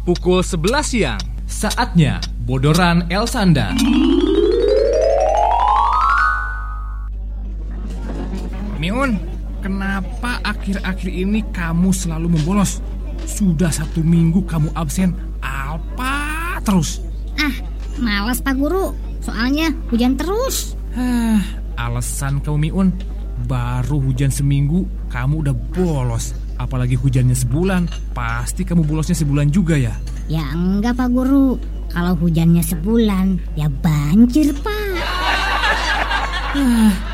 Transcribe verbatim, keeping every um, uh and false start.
pukul sebelas siang. Saatnya Bodoran Elsanda. Miun, kenapa akhir-akhir ini kamu selalu membolos? Sudah satu minggu kamu absen, apa terus? Ah, malas Pak Guru, soalnya hujan terus. Hah, alasan kamu Miun, baru hujan seminggu kamu udah bolos. Apalagi hujannya sebulan, pasti kamu bolosnya sebulan juga ya? Ya enggak Pak Guru, kalau hujannya sebulan ya banjir Pak. Ah,